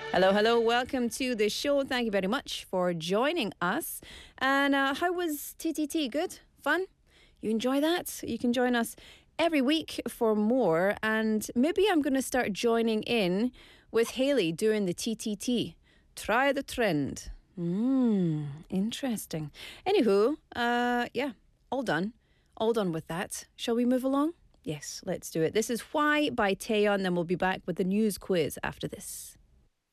Hello, hello. Welcome to the show. Thank you very much for joining us. And how was TTT? Good? Fun? You enjoy that? You can join us every week for more. And maybe I'm going to start joining in with Hayley doing the TTT. Try the trend. Interesting. Anywho, yeah, all done. All done with that. Shall we move along? Yes, let's do it. This is Why by Taeyeon, then we'll be back with the news quiz after this.